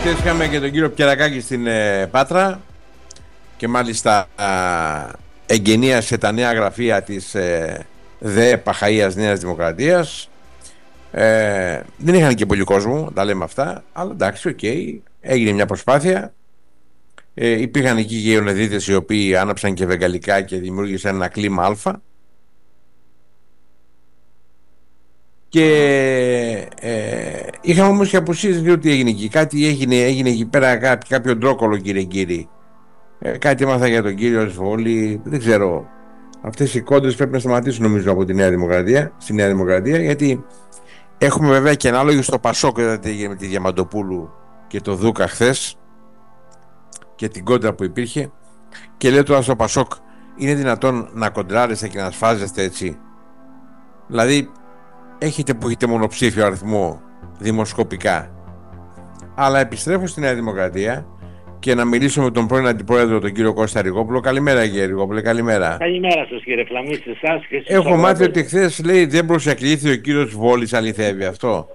Χθες είχαμε και τον κύριο Πιερακάκη στην Πάτρα και μάλιστα εγκαινίασε τα νέα γραφεία της ΔΕ Παχαΐας Νέας Δημοκρατίας. Δεν είχαν και πολύ κόσμο, τα λέμε αυτά, αλλά εντάξει, οκ, έγινε μια προσπάθεια. Υπήρχαν εκεί και οι Ιωνεδίτες οι οποίοι άναψαν και βεγγαλικά και δημιούργησαν ένα κλίμα αλφα. Και είχαμε όμως και απουσίες, δεν ξέρω τι έγινε εκεί. Κάτι έγινε εκεί πέρα, κάποιο ντρόκολο, κύριε. Κάτι έμαθα για τον κύριο Σβόλη, δεν ξέρω. Αυτές οι κόντρες πρέπει να σταματήσουν, νομίζω, από τη Νέα Δημοκρατία, στη Νέα Δημοκρατία, γιατί έχουμε βέβαια και ανάλογοι στο Πασόκ, δηλαδή έγινε με τη Διαμαντοπούλου και το Δούκα χθες και την κόντρα που υπήρχε. Και λέω τώρα στο Πασόκ, είναι δυνατόν να κοντράρεστε και να σφάζεστε έτσι? Δηλαδή, έχετε μονοψήφιο αριθμό δημοσκοπικά. Αλλά επιστρέφω στη Νέα Δημοκρατία και να μιλήσω με τον πρώην αντιπρόεδρο, τον κύριο Κώστα Ριγόπουλο. Καλημέρα, κύριε Ριγόπουλε, καλημέρα. Καλημέρα σας, κύριε Φλαμή, σε εσάς και στους Έχω μάθει ότι χθες, λέει, δεν προσεκλήθη ο κύριος Βόλης. Αληθεύει αυτό?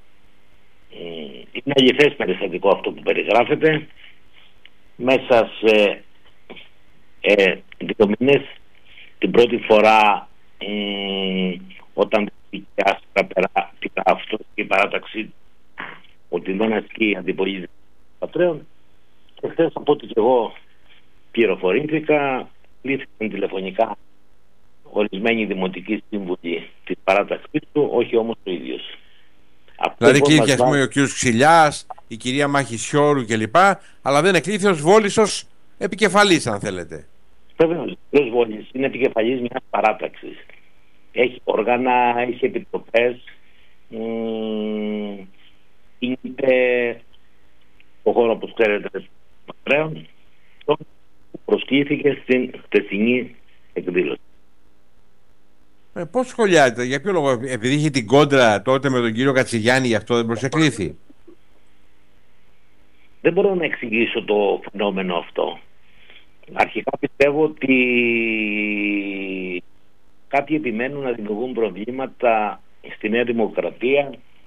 Είναι αληθές περιστατικό αυτό που περιγράφεται. Μέσα σε 2 μήνες, την πρώτη φορά όταν πήρα αυτό και η παράταξη ότι δεν ασκεί αντιπολίτευση των πατρέων, και χθες από ό,τι και εγώ πληροφορήθηκα, λήφθηκαν τηλεφωνικά ορισμένοι δημοτικοί σύμβουλοι της παράταξης του, όχι όμως ο ίδιος. Δηλαδή κλείθηκε, ας πούμε, ο κύριος Ξυλιάς, η κυρία Μαχησιόρου κλπ, αλλά δεν εκλήθη ως Βόλης ως επικεφαλής, αν θέλετε. Βέβαια, ο κύριος Βόλης είναι επικεφαλής μιας παράταξης. Έχει όργανα, έχει επιτροπές, είναι ο χώρο, όπως ξέρετε, πατρέων, που προσκλήθηκε στην χτεσινή εκδήλωση. Πώς σχολιάζετε, για ποιο λόγο? Επειδή είχε την κόντρα τότε με τον κύριο Κατσιγιάννη, γι' αυτό δεν προσεκλήθη? Δεν μπορώ να εξηγήσω το φαινόμενο αυτό. Αρχικά πιστεύω ότι κάποιοι επιμένουν να δημιουργούν προβλήματα στη Νέα Δημοκρατία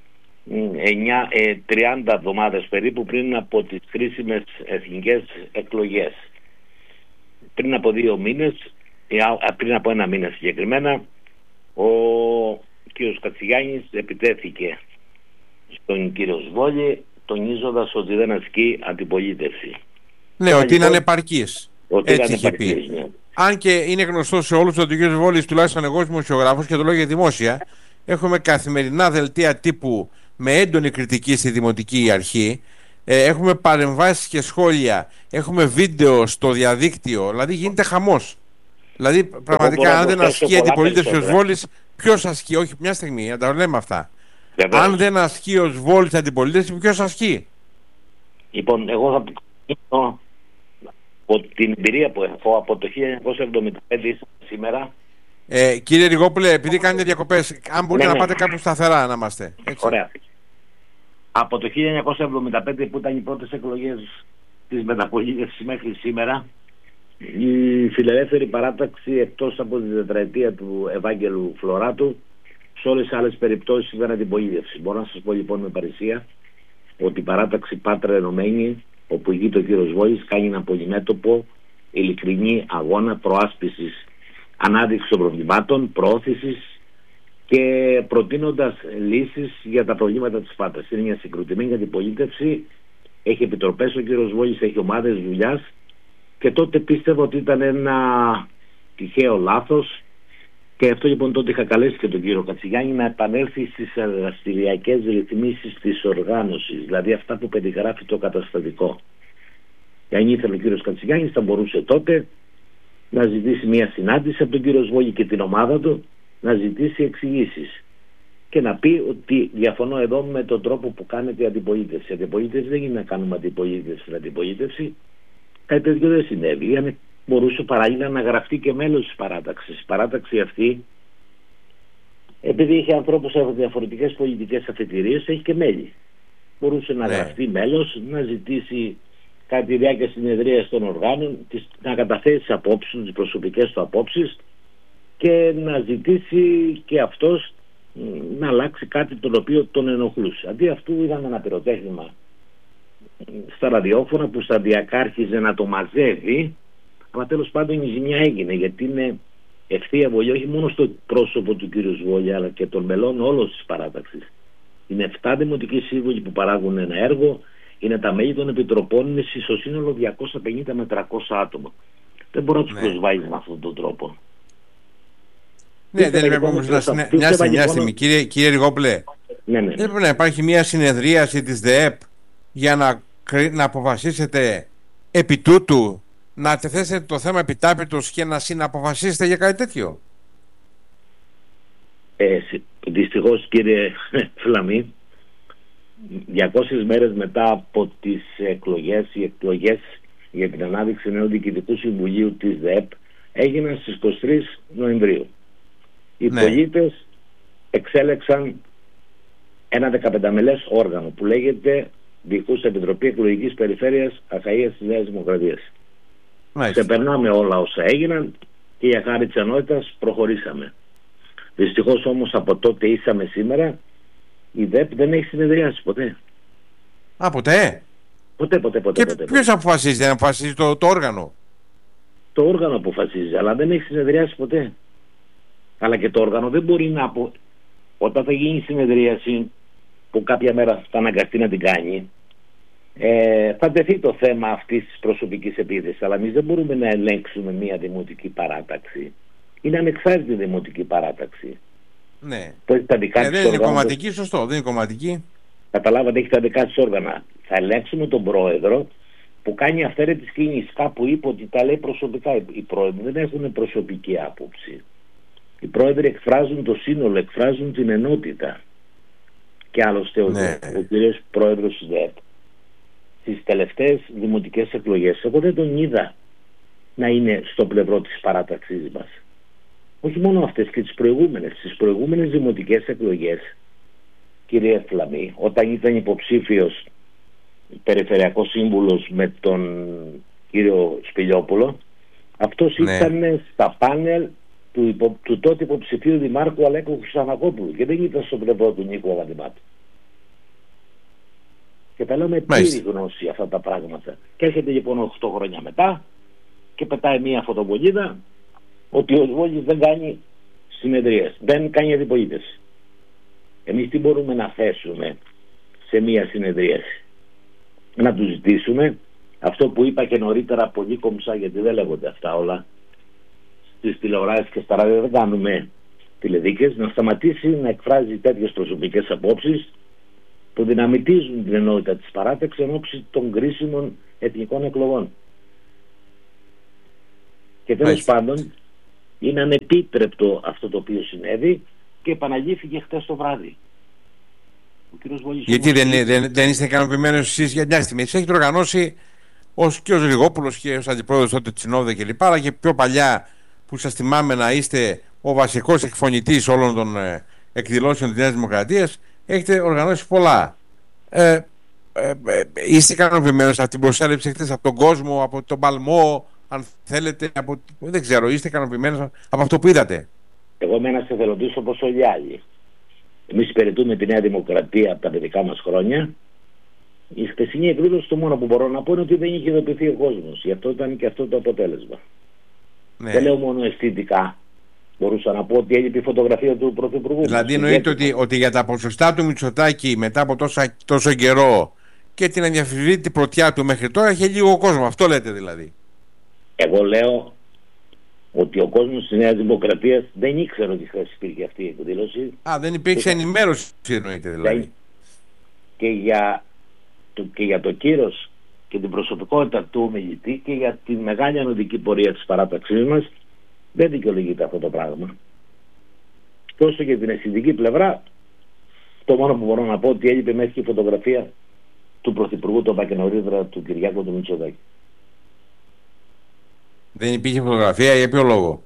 30 εβδομάδες περίπου πριν από τις κρίσιμες εθνικές εκλογές. Πριν από 2 μήνες, πριν από 1 μήνα συγκεκριμένα, ο κύριος Κατσιγιάννης επιτέθηκε στον κύριο Σβόλη, τονίζοντας ότι δεν ασκεί αντιπολίτευση. Ναι, ότι είναι ανεπαρκής. Έτσι είχε πει. Ναι. Αν και είναι γνωστό σε όλους ότι ο κύριος Βόλης, τουλάχιστον εγώ ως δημοσιογράφος, και το λέω για δημόσια, έχουμε καθημερινά δελτία τύπου με έντονη κριτική στη Δημοτική Αρχή, έχουμε παρεμβάσεις και σχόλια, έχουμε βίντεο στο διαδίκτυο, δηλαδή γίνεται χαμός. Δηλαδή πραγματικά, αν δεν ασκεί αντιπολίτευση ο Βόλης, ποιος ασκεί? Όχι, μια στιγμή, να τα λέμε αυτά. Βεβαίως. Αν δεν ασκεί ο Βόλης αντιπολίτευση, ποιος ασκεί? Λοιπόν, εγώ θα πω από την εμπειρία που έχω από το 1975 σήμερα. Κύριε Ριγόπουλε, επειδή κάνετε διακοπές, αν μπορείτε να πάτε κάπου σταθερά να είμαστε. Έτσι. Ωραία. Από το 1975 που ήταν οι πρώτες εκλογές της μεταπολίτευσης μέχρι σήμερα, η φιλελεύθερη παράταξη, εκτός από τη τετραετία του Ευάγγελου Φλωράτου, σε όλες τις άλλες περιπτώσεις ήταν αντιπολίτευση. Μπορώ να σας πω λοιπόν με παρησία ότι η παράταξη Πάτρα Ενωμένη, όπου ηγείται ο κύριος Βόλης, κάνει ένα πολυμέτωπο, ειλικρινή αγώνα προάσπισης, ανάδειξη των προβλημάτων, προώθησης και προτείνοντας λύσεις για τα προβλήματα της Πάτρας. Είναι μια συγκροτημένη αντιπολίτευση, έχει επιτροπές ο κύριος Βόλης, έχει ομάδες δουλειάς, και τότε πίστευα ότι ήταν ένα τυχαίο λάθος, και αυτό λοιπόν τότε είχα καλέσει και τον κύριο Κατσιγιάννη να επανέλθει στις εργαστηριακές ρυθμίσεις της οργάνωσης, δηλαδή αυτά που περιγράφει το καταστατικό. Και αν ήθελε ο κύριος Κατσιγιάννης θα μπορούσε τότε να ζητήσει μια συνάντηση από τον κύριο Σβόλη και την ομάδα του, να ζητήσει εξηγήσεις και να πει ότι διαφωνώ εδώ με τον τρόπο που κάνετε η αντιπολίτευση. Η αντιπολίτευση δεν είναι να κάνουμε αντιπολίτευση στην αντιπολίτευση. Κάτι τέτοιο δεν συνέβη. Αν μπορούσε παράλληλα να γραφτεί και μέλος της παράταξης. Η παράταξη αυτή, επειδή είχε ανθρώπους από διαφορετικές πολιτικές αφετηρίες, έχει και μέλη. Μπορούσε να γραφτεί μέλος, να ζητήσει κατά τη διάρκεια συνεδρίας των οργάνων να καταθέσει τις απόψεις του, τις προσωπικές του απόψεις, και να ζητήσει και αυτός να αλλάξει κάτι το οποίο τον ενοχλούσε. Αντί αυτού είδαμε ένα πυροτέχνημα στα ραδιόφωνα που σταδιακά άρχιζε να το μαζεύει, αλλά τέλος πάντων η ζημιά έγινε, γιατί είναι ευθεία βολή όχι μόνο στο πρόσωπο του κ. Σβόλια, αλλά και των μελών όλων της παράταξης. Είναι 7 δημοτικοί σύμβουλοι που παράγουν ένα έργο, είναι τα μέλη των επιτροπών, είναι στο σύνολο 250 με 300 άτομα. Δεν μπορεί να τους προσβάλλει με αυτόν τον τρόπο. Ναι, δεν πρέπει όμως μια στιγμή, κύριε Ριγόπουλε, δεν πρέπει να υπάρχει μια συνεδρίαση της ΔΕΕΠ για να αποφασίσετε επί τούτου, να τεθέσετε το θέμα επιτάπητος και να συναποφασίσετε για κάτι τέτοιο? Δυστυχώς, κύριε Φλαμή, 200 μέρες μετά από τις εκλογές, οι εκλογές για την ανάδειξη νέου Διοικητικού Συμβουλίου της ΔΕΕΠ έγιναν στις 23 Νοεμβρίου. Οι πολίτες εξέλεξαν ένα 15 μελές όργανο που λέγεται Διοικούσα Επιτροπή Εκλογικής Περιφέρειας Αχαΐας της Νέας Δημοκρατίας. Ξεπερνάμε όλα όσα έγιναν και για χάρη της ενότητας προχωρήσαμε. Δυστυχώς όμως από τότε ήσαμε σήμερα, η ΔΕΠ δεν έχει συνεδριάσει ποτέ. Ποτέ? Ποτέ. Ποιος αποφασίζει? Δεν αποφασίζει το όργανο? Το όργανο αποφασίζει, αλλά δεν έχει συνεδριάσει ποτέ. Αλλά και το όργανο δεν μπορεί να όταν θα γίνει συνεδρίαση, που κάποια μέρα θα αναγκαστεί να την κάνει, θα τεθεί το θέμα αυτής της προσωπικής επίθεσης. Αλλά εμείς δεν μπορούμε να ελέγξουμε μια δημοτική παράταξη. Είναι ανεξάρτητη δημοτική παράταξη. Ναι. Δεν είναι κομματική, σωστό, δεν είναι κομματική. Καταλάβατε, έχει τα δικά της όργανα. Θα ελέγξουμε τον πρόεδρο που κάνει αυθαίρετες κινήσεις. Κάπου είπε ότι τα λέει προσωπικά. Οι πρόεδροι δεν έχουν προσωπική άποψη. Οι πρόεδροι εκφράζουν το σύνολο, εκφράζουν την ενότητα. Και άλλωστε ο κύριος πρόεδρος της ΔΕΕΠ στις τελευταίες δημοτικές εκλογές, εγώ δεν τον είδα να είναι στο πλευρό της παράταξής μας. Όχι μόνο αυτές, και τις προηγούμενες. Στις προηγούμενες δημοτικές εκλογές, κύριε Φλαμή, όταν ήταν υποψήφιος περιφερειακός σύμβουλος με τον κύριο Σπηλιόπουλο, αυτός ήταν στα πάνελ του τότε υποψηφίου δημάρχου Αλέκου Χρυσανακόπουλου και δεν ήταν στο πλευρό του Νίκου Αβαντιμάτου. Και τα λέω με πλήρη γνώση αυτά τα πράγματα. Και έρχεται λοιπόν 8 χρόνια μετά και πετάει μία φωτοβολίδα ότι ο Σβόλης δεν κάνει συνεδρίες, δεν κάνει αντιπολίτευση. Εμείς τι μπορούμε να θέσουμε σε μία συνεδρίαση? Να του ζητήσουμε αυτό που είπα και νωρίτερα πολύ κομψά, γιατί δεν λέγονται αυτά όλα στις τηλεοράσεις και στα ράδια, δεν κάνουμε τηλεδίκες, να σταματήσει να εκφράζει τέτοιες προσωπικές απόψεις που δυναμητίζουν την ενότητα της παράταξης εν ώψη των κρίσιμων εθνικών εκλογών. Και τέλος πάντων είναι ανεπίτρεπτο αυτό το οποίο συνέβη και επαναλήφθηκε χτες το βράδυ. Γιατί δεν είστε ικανοποιημένος εσείς για μια στιγμή? Έχετε οργανώσει και ως Ριγόπουλος και ως αντιπρόεδρος τότε της Συνόδου και λοιπά, αλλά και πιο παλιά που σας θυμάμαι να είστε ο βασικός εκφωνητής όλων των εκδηλώσεων της Νέας Δημοκρατίας. Έχετε οργανώσει πολλά. Είστε ικανοποιημένος από την προσέλευση χτες από τον κόσμο, από τον παλμό, αν θέλετε, δεν ξέρω, είστε ικανοποιημένος από αυτό που είδατε? Εγώ είμαι ένας εθελοντής όπως όλοι οι άλλοι. Εμείς υπηρετούμε τη Νέα Δημοκρατία από τα παιδικά μας χρόνια. Η χτεσινή εκδήλωση, το μόνο που μπορώ να πω είναι ότι δεν είχε ειδοποιηθεί ο κόσμος. Γι' αυτό ήταν και αυτό το αποτέλεσμα. Ναι. Δεν λέω μόνο αισθητικά. Μπορούσα να πω ότι έλειπε η φωτογραφία του Πρωθυπουργού. Δηλαδή εννοείται ότι για τα ποσοστά του Μητσοτάκη μετά από τόσο καιρό και την αδιαφυσβήτητη πρωτιά του μέχρι τώρα είχε λίγο κόσμο. Αυτό λέτε δηλαδή? Εγώ λέω ότι ο κόσμος της Νέας Δημοκρατίας δεν ήξερε ότι χθες υπήρχε αυτή η εκδήλωση. Δεν υπήρξε ενημέρωση, εννοείται δηλαδή. Και για το κύρος και την προσωπικότητα του ομιλητή και για τη μεγάλη ανωδική πορεία της παράταξής μας δεν δικαιολογείται αυτό το πράγμα. Και όσο και την αισθητική πλευρά, το μόνο που μπορώ να πω ότι έλειπε μέχρι και η φωτογραφία του Πρωθυπουργού, το είπα και νωρίτερα, του Κυριάκου του Μητσοτάκη. Δεν υπήρχε φωτογραφία για ποιο λόγο?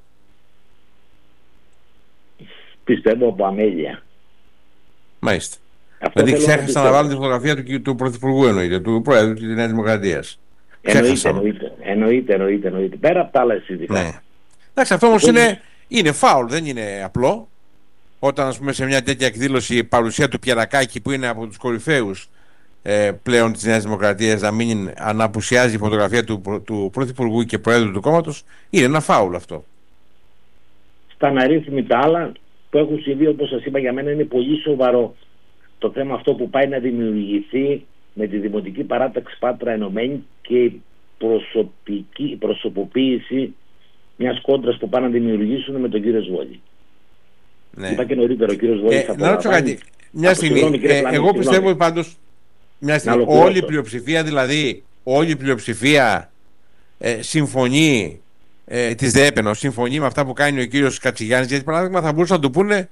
Πιστεύω από αμέλεια. Μάλιστα. Δηλαδή ξέχασαν να βάλουν τη φωτογραφία του Πρωθυπουργού, εννοείται, του Πρόεδρου της Νέας Δημοκρατίας. Εννοείται. Πέρα από τα άλλα αισθητικά. Ναι. Εντάξει, αυτό όμως είναι φάουλ, δεν είναι απλό. Όταν, ας πούμε, σε μια τέτοια εκδήλωση η παρουσία του Πιερακάκη, που είναι από τους κορυφαίους πλέον της Νέας Δημοκρατίας να μην αναπουσιάζει η φωτογραφία του Πρωθυπουργού και Προέδρου του κόμματος, είναι ένα φάουλ αυτό. Στα αναρρύθμιτα άλλα που έχουν συμβεί, όπως σας είπα, για μένα είναι πολύ σοβαρό το θέμα αυτό που πάει να δημιουργηθεί με τη Δημοτική Παράταξη Πάτρα Ενωμένη και η προσωποποίηση μιας κόντρας που πάνε να δημιουργήσουν με τον κύριο Σβόλη. Ναι. Είπα και νωρίτερα, ο κύριος Σβόλης θα να ρωτήσω κάτι. Μια στιγμή, εγώ πιστεύω πάντως όλη η πλειοψηφία, δηλαδή όλη η πλειοψηφία συμφωνεί της ΔΕΠΕΝΟ, συμφωνεί με αυτά που κάνει ο κύριος Κατσιγιάννης, γιατί παράδειγμα θα μπορούσαν να του πούνε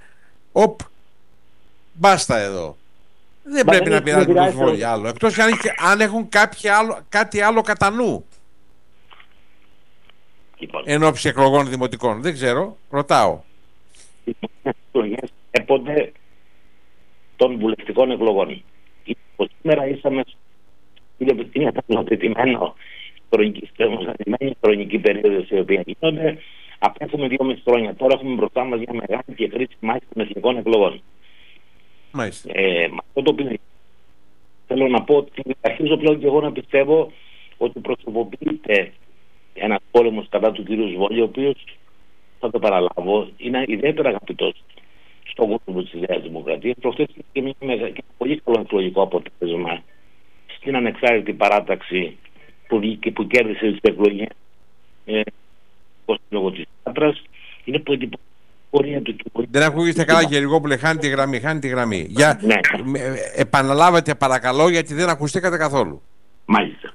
μπάστα εδώ. Δεν πρέπει να πειράζει το Σβόλη άλλο, εκτός και αν έχουν κάτι άλλο κατά νου. Εν ώψη εκλογών δημοτικών. Δεν ξέρω, ρωτάω. Έπονται των βουλευτικών εκλογών. Σήμερα ήσαμε είναι κατανοτητημένο χρονική περίοδο η οποία γίνονται. Απέχουμε 2,5 χρόνια. Τώρα έχουμε μπροστά μας μια μεγάλη και κρίσιμη μάχη των εθνικών εκλογών. Μάλιστα. Με αυτό το οποίο θέλω να πω ότι αρχίζω πλέον και εγώ να πιστεύω ότι προσωποποιείται ένας πόλεμος κατά του κ. Σβόλη, ο οποίος, θα το παραλάβω, είναι ιδιαίτερα αγαπητός στον κόσμο της Νέας Δημοκρατίας. Προχθές και μια πολύ καλό εκλογικό αποτέλεσμα στην ανεξάρτητη παράταξη που κέρδισε τις εκλογές λόγω της Πάτρας. Είναι που πορεία του. Δεν ακούγεστε καλά, κύριε Γρηγόπουλε, χάνει τη γραμμή. Επαναλάβετε παρακαλώ, γιατί δεν ακουστήκατε καθόλου. Μάλιστα.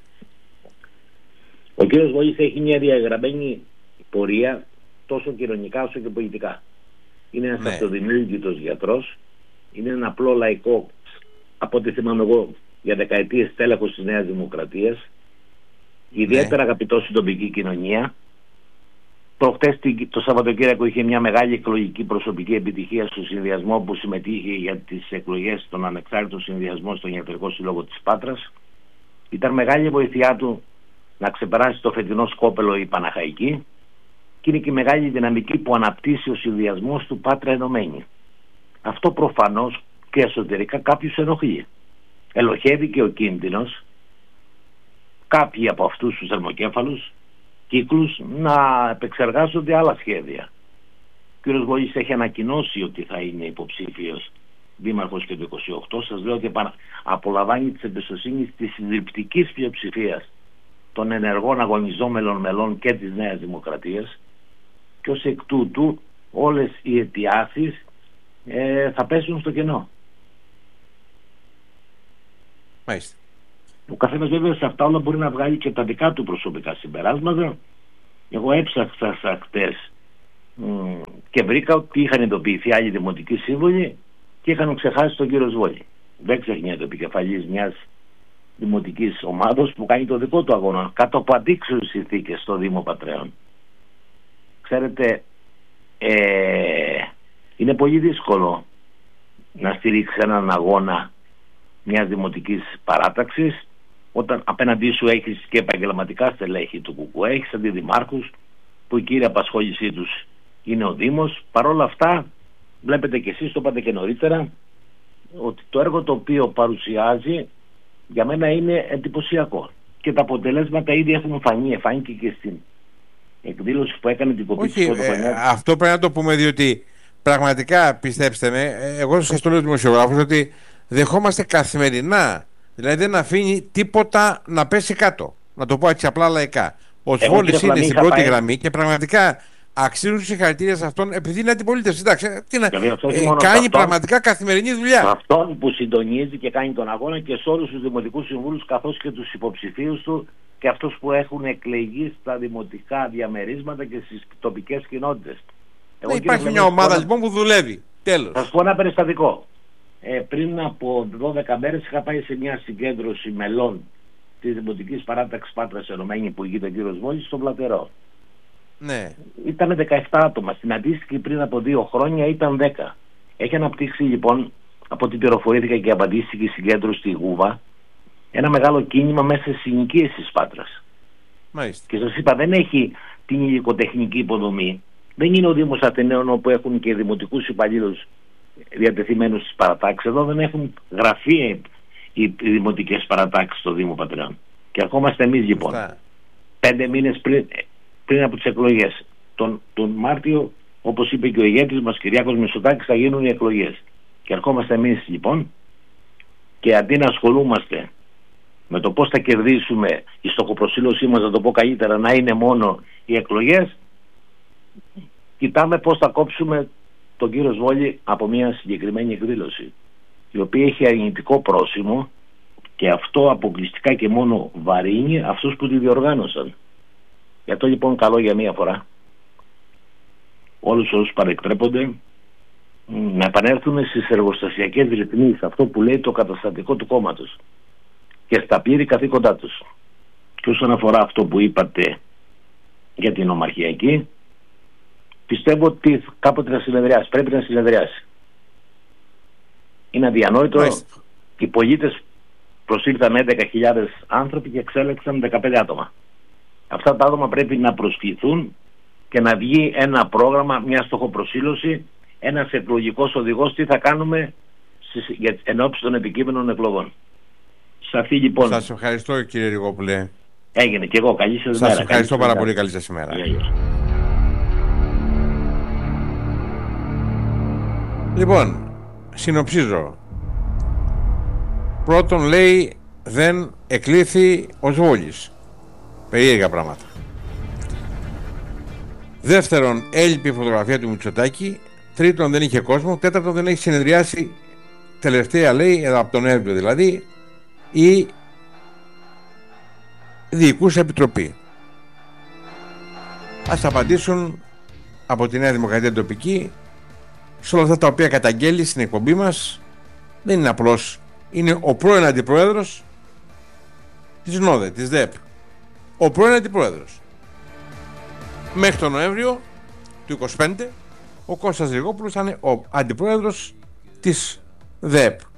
Ο κύριος Σβόλης έχει μια διαγραμμένη πορεία τόσο κοινωνικά όσο και πολιτικά. Είναι ένας αυτοδημιούργητος γιατρός, είναι ένα απλό λαϊκό, από ό,τι θυμάμαι εγώ, για δεκαετίες τέλεχος της Νέας Δημοκρατίας, ιδιαίτερα αγαπητός στην τοπική κοινωνία. Προχτές το Σαββατοκύριακο είχε μια μεγάλη εκλογική προσωπική επιτυχία στο συνδυασμό που συμμετείχε για τις εκλογές των ανεξάρτητων συνδυασμών στον Ιατρικό Σύλλογο της Πάτρας. Ήταν μεγάλη βοήθειά του να ξεπεράσει το φετινό σκόπελο η Παναχαϊκή, και είναι και η μεγάλη δυναμική που αναπτύσσει ο συνδυασμός του Πάτρα Ενωμένη. Αυτό προφανώς και εσωτερικά κάποιους ενοχλεί. Ελοχεύει και ο κίνδυνος κάποιοι από αυτούς τους θερμοκέφαλους κύκλους να επεξεργάζονται άλλα σχέδια. Ο κ. Σβόλης έχει ανακοινώσει ότι θα είναι υποψήφιος δήμαρχος και το 28. Σας λέω ότι απολαμβάνει της εμπιστοσύνης της συντριπτικής πλειοψηφίας των ενεργών αγωνιζόμενων μελών και της Νέας Δημοκρατίας, και ως εκ τούτου όλες οι αιτιάσεις θα πέσουν στο κενό. Μάλιστα. Ο καθένας βέβαια σε αυτά όλα μπορεί να βγάλει και τα δικά του προσωπικά συμπεράσματα. Εγώ έψαξα χτες και βρήκα ότι είχαν εντοπιθεί άλλοι δημοτικοί σύμβολοι και είχαν ξεχάσει τον κύριο Σβόλη. Δεν ξεχνιέται ο επικεφαλής μιας δημοτικής ομάδος που κάνει το δικό του αγώνα κάτω από αντίξωες συνθήκες στο Δήμο Πατρέων. Ξέρετε, είναι πολύ δύσκολο να στηρίξει έναν αγώνα μιας δημοτικής παράταξης όταν απέναντί σου έχεις και επαγγελματικά στελέχη του ΚΚΕ, έχεις αντιδημάρχους που η κύρια απασχόλησή τους είναι ο Δήμος. Παρόλα αυτά βλέπετε και εσείς, το είπατε και νωρίτερα, ότι το έργο το οποίο παρουσιάζει για μένα είναι εντυπωσιακό και τα αποτελέσματα ήδη έχουν φανεί. Φάνηκε και στην εκδήλωση που έκανε την κοπή της πρωτοχρονιάς. Αυτό πρέπει να το πούμε, διότι πραγματικά, πιστέψτε με, εγώ σας το λέω δημοσιογράφος, ότι δεχόμαστε καθημερινά, δηλαδή δεν αφήνει τίποτα να πέσει κάτω, να το πω έτσι απλά λαϊκά. Ο Σβόλης είναι στην πρώτη γραμμή και πραγματικά αξίζουν συγχαρητήρια σε αυτόν, επειδή είναι αντιπολίτευση. Εντάξει, κάνει πραγματικά καθημερινή δουλειά. Αυτόν που συντονίζει και κάνει τον αγώνα και σε όλους τους δημοτικούς συμβούλους, καθώς και τους υποψηφίους του και αυτούς που έχουν εκλεγεί στα δημοτικά διαμερίσματα και στις τοπικές κοινότητες. Υπάρχει μια ομάδα λοιπόν που δουλεύει. Τέλος. Θα σου πω ένα περιστατικό. Πριν από 12 μέρες είχα πάει σε μια συγκέντρωση μελών της Δημοτικής Παράταξης Πάτρας Ενωμένη που ηγείται ο κύριος Σβόλης στον Πλατερό. Ναι. Ήταν 17 άτομα. Στην αντίστοιχη πριν από 2 χρόνια ήταν 10. Έχει αναπτύξει λοιπόν, από ό,τι πληροφορήθηκα και απαντήθηκε η συγκέντρωση στη Γούβα, ένα μεγάλο κίνημα μέσα στις συνοικίες της Πάτρας. Μάλιστα. Και σας είπα, δεν έχει την υλικοτεχνική υποδομή. Δεν είναι ο Δήμος Αθηναίων όπου έχουν και δημοτικούς υπαλλήλους διατεθειμένους στις παρατάξεις. Εδώ δεν έχουν γραφεία οι δημοτικές παρατάξεις στο Δήμο Πατριών. Και ερχόμαστε εμείς λοιπόν 5 μήνες πριν από τις εκλογές. Τον Μάρτιο, όπως είπε και ο ηγέτης μας Κυριάκος Μητσοτάκης, θα γίνουν οι εκλογές. Και ερχόμαστε εμείς λοιπόν, και αντί να ασχολούμαστε με το πώς θα κερδίσουμε, η στοχοπροσήλωσή μας, να το πω καλύτερα, να είναι μόνο οι εκλογές, κοιτάμε πώς θα κόψουμε τον κύριο Σβόλη από μια συγκεκριμένη εκδήλωση, η οποία έχει αρνητικό πρόσημο, και αυτό αποκλειστικά και μόνο βαρύνει αυτούς που τη διοργάνωσαν. Γι' αυτό λοιπόν καλό για μία φορά όλους όσους παρεκτρέπονται να επανέλθουν στις εργοστασιακές ρυθμίσεις, αυτό που λέει το καταστατικό του κόμματος, και στα πλήρη καθήκοντά τους. Και όσον αφορά αυτό που είπατε για την ομαρχιακή, πιστεύω ότι κάποτε θα συνεδριάσει, πρέπει να συνεδριάσει. Είναι αδιανόητο. Οι πολίτες προσήλθαν 11.000 άνθρωποι και εξέλεξαν 15 άτομα. Αυτά τα άτομα πρέπει να προσκληθούν και να βγει ένα πρόγραμμα, μια στοχοπροσήλωση, ένας εκλογικός οδηγός, τι θα κάνουμε εν ώψη των επικείμενων εκλογών. Λοιπόν. Σας ευχαριστώ, κύριε Ριγόπουλε. Έγινε και εγώ. Καλή σας μέρα. Σας ευχαριστώ πάρα πολύ. Καλή σας ημέρα. Λοιπόν, συνοψίζω. Πρώτον, λέει, δεν εκλήθη ο Σβόλης. Περίεργα πράγματα. Δεύτερον, έλειπε η φωτογραφία του Μητσοτάκη. Τρίτον, δεν είχε κόσμο. Τέταρτον, δεν έχει συνεδριάσει τελευταία, λέει, από τον Νοέμβριο δηλαδή, η Διοικούσα Επιτροπή. Ας απαντήσουν από τη Νέα Δημοκρατία τοπική σε όλα αυτά τα οποία καταγγέλει στην εκπομπή μας. Δεν είναι απλώς, είναι ο πρώην αντιπρόεδρος της ΝΟΔΕ, της ΔΕΠ. Ο πρώην αντιπρόεδρος. Μέχρι τον Νοέμβριο του 25 ο Κώστας Ριγόπουλος ήταν ο αντιπρόεδρος της ΔΕΠ.